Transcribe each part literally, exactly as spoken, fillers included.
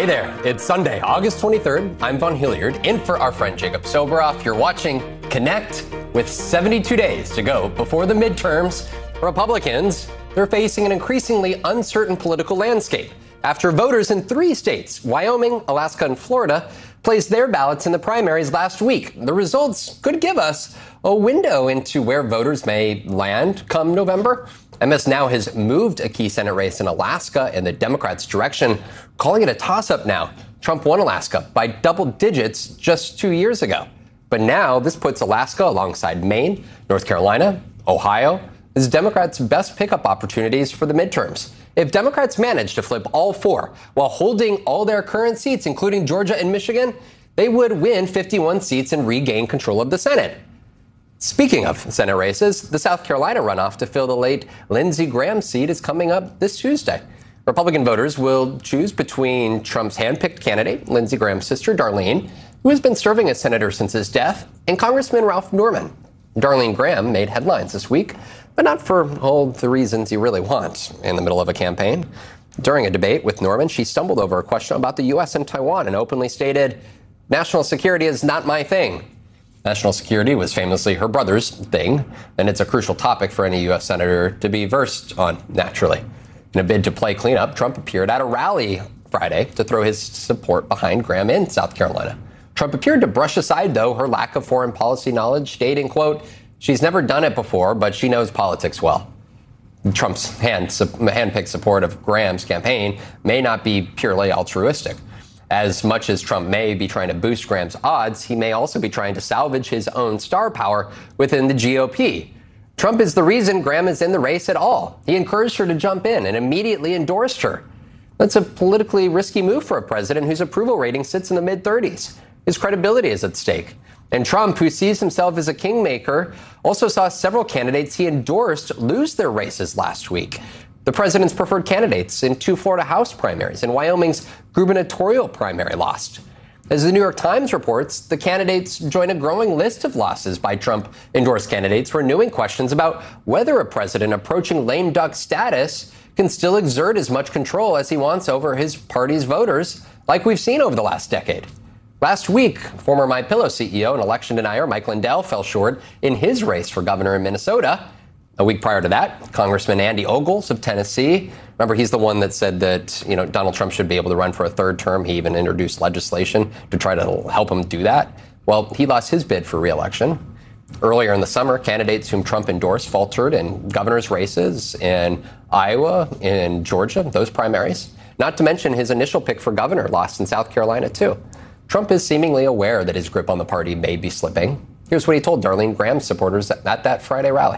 Hey there, it's Sunday, August twenty-third. I'm Von Hilliard, in for our friend Jacob Soboroff. You're watching Connect. With seventy-two days to go before the midterms, Republicans, they're facing an increasingly uncertain political landscape after voters in three states, Wyoming, Alaska, and Florida, placed their ballots in the primaries last week. The results could give us a window into where voters may land come November. M S Now has moved a key Senate race in Alaska in the Democrats' direction, calling it a toss-up now. Trump won Alaska by double digits just two years ago. But now this puts Alaska alongside Maine, North Carolina, Ohio, as Democrats' best pickup opportunities for the midterms. If Democrats manage to flip all four while holding all their current seats, including Georgia and Michigan, they would win fifty-one seats and regain control of the Senate. Speaking of Senate races, the South Carolina runoff to fill the late Lindsey Graham seat is coming up this Tuesday. Republican voters will choose between Trump's handpicked candidate, Lindsey Graham's sister, Darlene, who has been serving as senator since his death, and Congressman Ralph Norman. Darlene Graham made headlines this week, but not for all the reasons you really want in the middle of a campaign. During a debate with Norman, she stumbled over a question about the U S and Taiwan and openly stated, "National security is not my thing." National security was famously her brother's thing, and it's a crucial topic for any U S senator to be versed on, naturally. In a bid to play cleanup, Trump appeared at a rally Friday to throw his support behind Graham in South Carolina. Trump appeared to brush aside, though, her lack of foreign policy knowledge, stating, quote, "She's never done it before, but she knows politics well." Trump's hand, hand-picked support of Graham's campaign may not be purely altruistic. As much as Trump may be trying to boost Graham's odds, he may also be trying to salvage his own star power within the G O P. Trump is the reason Graham is in the race at all. He encouraged her to jump in and immediately endorsed her. That's a politically risky move for a president whose approval rating sits in the mid-thirties. His credibility is at stake. And Trump, who sees himself as a kingmaker, also saw several candidates he endorsed lose their races last week. The president's preferred candidates in two Florida House primaries and Wyoming's gubernatorial primary lost. As the New York Times reports, the candidates join a growing list of losses by Trump-endorsed candidates, renewing questions about whether a president approaching lame duck status can still exert as much control as he wants over his party's voters, like we've seen over the last decade. Last week, former MyPillow C E O and election denier Mike Lindell fell short in his race for governor in Minnesota. A week prior to that, Congressman Andy Ogles of Tennessee, remember, he's the one that said that, you know, Donald Trump should be able to run for a third term. He even introduced legislation to try to help him do that. Well, he lost his bid for re-election. Earlier in the summer, candidates whom Trump endorsed faltered in governor's races in Iowa, in Georgia, those primaries. Not to mention his initial pick for governor lost in South Carolina, too. Trump is seemingly aware that his grip on the party may be slipping. Here's what he told Darlene Graham's supporters at that Friday rally.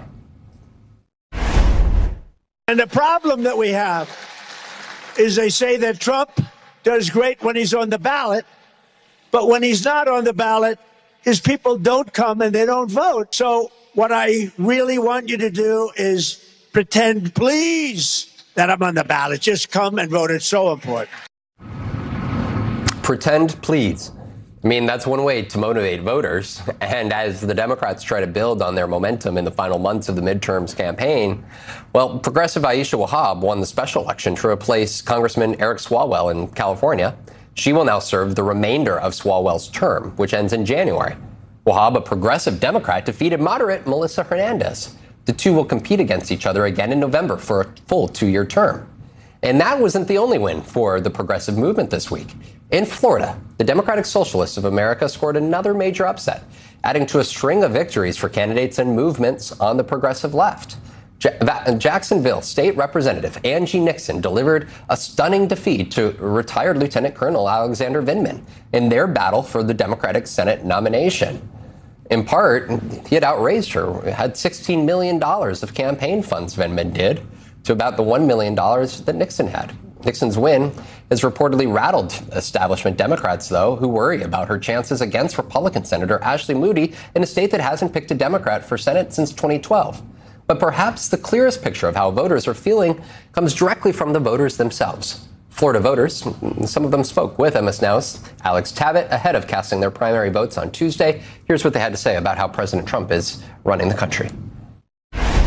And the problem that we have is they say that Trump does great when he's on the ballot, but when he's not on the ballot, his people don't come and they don't vote. So what I really want you to do is pretend, please, that I'm on the ballot. Just come and vote. It's so important. Pretend, please. I mean, that's one way to motivate voters. And as the Democrats try to build on their momentum in the final months of the midterms campaign, well, progressive Aisha Wahab won the special election to replace Congressman Eric Swalwell in California. She will now serve the remainder of Swalwell's term, which ends in January. Wahab, a progressive Democrat, defeated moderate Melissa Hernandez. The two will compete against each other again in November for a full two-year term. And that wasn't the only win for the progressive movement this week. In Florida, the Democratic Socialists of America scored another major upset, adding to a string of victories for candidates and movements on the progressive left. Jacksonville State Representative Angie Nixon delivered a stunning defeat to retired Lieutenant Colonel Alexander Vindman in their battle for the Democratic Senate nomination. In part, he had outraised her, had sixteen million dollars of campaign funds, Vindman did, to about the one million dollars that Nixon had. Nixon's win has reportedly rattled establishment Democrats, though, who worry about her chances against Republican Senator Ashley Moody in a state that hasn't picked a Democrat for Senate since twenty twelve. But perhaps the clearest picture of how voters are feeling comes directly from the voters themselves. Florida voters, some of them spoke with M S Now's Alex Tabbitt ahead of casting their primary votes on Tuesday. Here's what they had to say about how President Trump is running the country.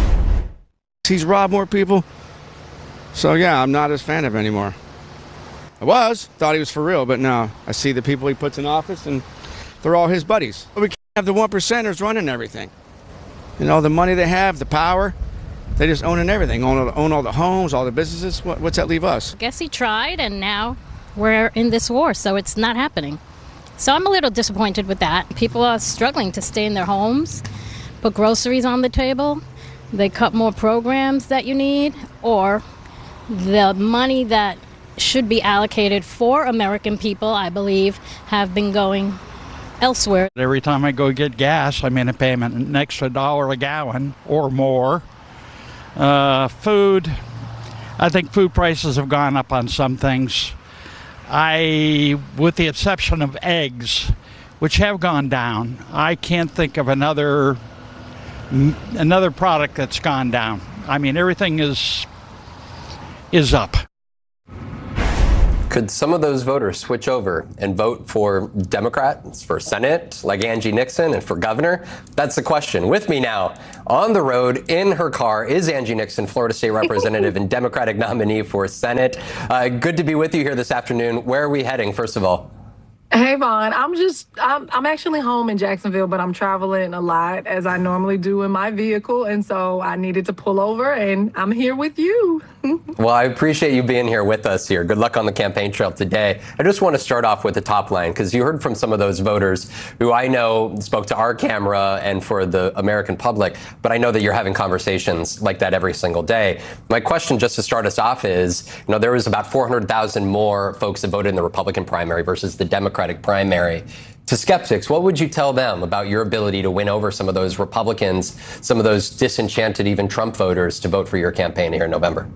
He's robbed more people. So, yeah, I'm not his fan of anymore. I was. Thought he was for real, but no. I see the people he puts in office, and they're all his buddies. We can't have the one percenters running everything. You know, the money they have, the power, they just owning everything, own, own all the homes, all the businesses. What, what's that leave us? I guess he tried, and now we're in this war, so it's not happening. So I'm a little disappointed with that. People are struggling to stay in their homes, put groceries on the table. They cut more programs that you need, or the money that should be allocated for American people, I believe, have been going elsewhere. Every time I go get gas, I'm in a payment an extra dollar a gallon or more. Uh, food, I think food prices have gone up on some things. I, with the exception of eggs, which have gone down, I can't think of another another product that's gone down. I mean, everything is is up. Could some of those voters switch over and vote for Democrats for Senate, like Angie Nixon, and for governor? That's the question. With me now on the road in her car is Angie Nixon, Florida State Representative and Democratic nominee for Senate. Uh, good to be with you here this afternoon. Where are we heading, first of all? Hey, Vaughn, I'm just, I'm, I'm actually home in Jacksonville, but I'm traveling a lot as I normally do in my vehicle. And so I needed to pull over, and I'm here with you. Well, I appreciate you being here with us here. Good luck on the campaign trail today. I just want to start off with the top line, because you heard from some of those voters who I know spoke to our camera and for the American public, but I know that you're having conversations like that every single day. My question, just to start us off, is, you know, there was about four hundred thousand more folks that voted in the Republican primary versus the Democratic primary. To skeptics, what would you tell them about your ability to win over some of those Republicans, some of those disenchanted, even Trump voters, to vote for your campaign here in November?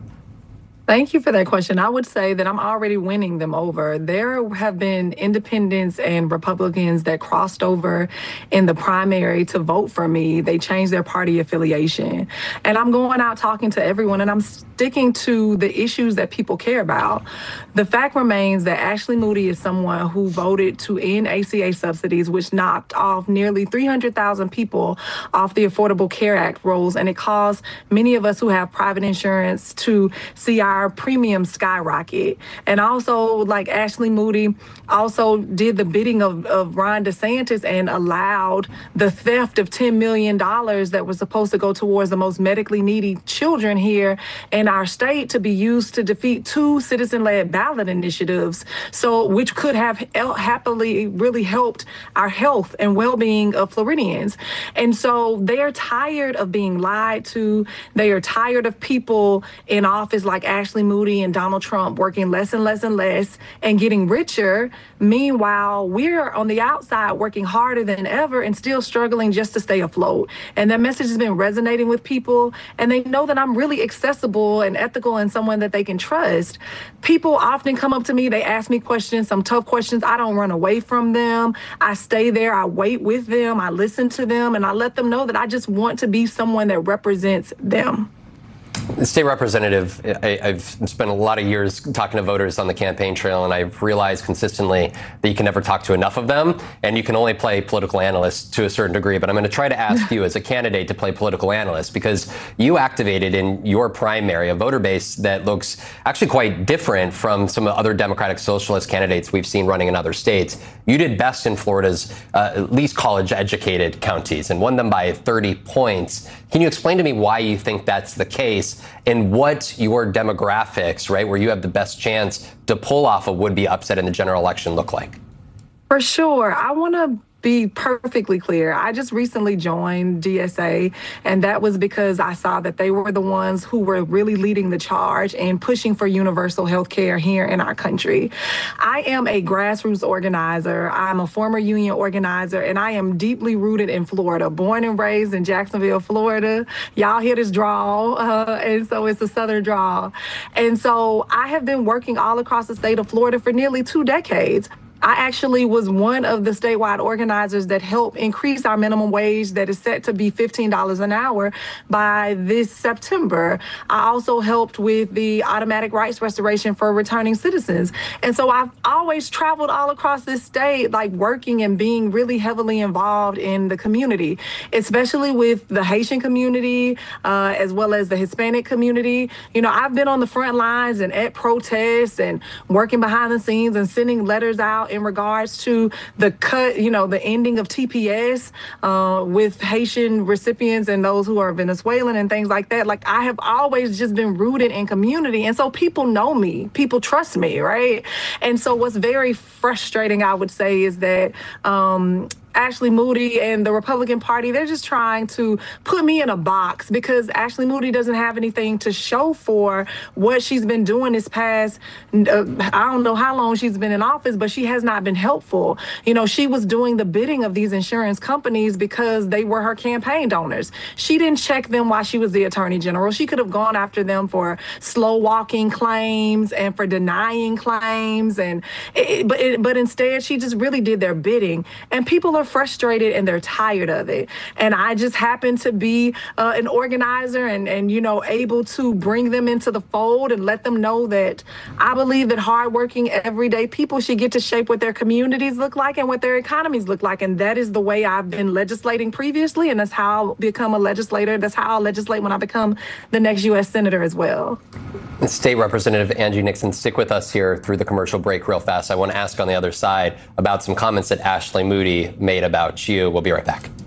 Thank you for that question. I would say that I'm already winning them over. There have been independents and Republicans that crossed over in the primary to vote for me. They changed their party affiliation. And I'm going out talking to everyone, and I'm sticking to the issues that people care about. The fact remains that Ashley Moody is someone who voted to end A C A subsidies, which knocked off nearly three hundred thousand people off the Affordable Care Act rolls, and it caused many of us who have private insurance to see our premium skyrocket. And also, like Ashley Moody, also did the bidding of, of Ron DeSantis and allowed the theft of ten million dollars that was supposed to go towards the most medically needy children here in our state to be used to defeat two citizen-led ballot initiatives, so which could have happily really helped our health and well-being of Floridians. And so they are tired of being lied to. They are tired of people in office like Ashley Moody and Donald Trump working less and less and less and getting richer. Meanwhile, we're on the outside working harder than ever and still struggling just to stay afloat. And that message has been resonating with people, and they know that I'm really accessible and ethical and someone that they can trust. People often come up to me, they ask me questions, some tough questions. I don't run away from them. I stay there, I wait with them, I listen to them, and I let them know that I just want to be someone that represents them. State Representative, I, I've spent a lot of years talking to voters on the campaign trail, and I've realized consistently that you can never talk to enough of them, and you can only play political analyst to a certain degree. But I'm going to try to ask you as a candidate to play political analyst, because you activated in your primary a voter base that looks actually quite different from some of the other Democratic Socialist candidates we've seen running in other states. You did best in Florida's uh, least college-educated counties and won them by thirty points. Can you explain to me why you think that's the case, and what your demographics, right, where you have the best chance to pull off a would-be upset in the general election look like? For sure. I want to be perfectly clear. I just recently joined D S A, and that was because I saw that they were the ones who were really leading the charge and pushing for universal health care here in our country. I am a grassroots organizer. I'm a former union organizer, and I am deeply rooted in Florida, born and raised in Jacksonville, Florida. Y'all hear this drawl, uh, and so it's a Southern drawl. And so I have been working all across the state of Florida for nearly two decades. I actually was one of the statewide organizers that helped increase our minimum wage that is set to be fifteen dollars an hour by this September. I also helped with the automatic rights restoration for returning citizens. And so I've always traveled all across this state, like working and being really heavily involved in the community, especially with the Haitian community, uh, as well as the Hispanic community. You know, I've been on the front lines and at protests and working behind the scenes and sending letters out in regards to the cut, you know, the ending of T P S uh, with Haitian recipients and those who are Venezuelan and things like that. Like, I have always just been rooted in community. And so people know me, people trust me, right? And so what's very frustrating, I would say, is that um, Ashley Moody and the Republican Party, they're just trying to put me in a box because Ashley Moody doesn't have anything to show for what she's been doing this past, uh, I don't know how long she's been in office, but she has not been helpful. You know, she was doing the bidding of these insurance companies because they were her campaign donors. She didn't check them while she was the Attorney General. She could have gone after them for slow walking claims and for denying claims. And it, but, it, but instead, she just really did their bidding. And people are frustrated and they're tired of it. And I just happen to be uh, an organizer and, and, you know, able to bring them into the fold and let them know that I believe that hardworking, everyday people should get to shape what their communities look like and what their economies look like. And that is the way I've been legislating previously. And that's how I'll become a legislator. That's how I'll legislate when I become the next U S Senator as well. State Representative Angie Nixon, stick with us here through the commercial break real fast. I want to ask on the other side about some comments that Ashley Moody made about you. We'll be right back.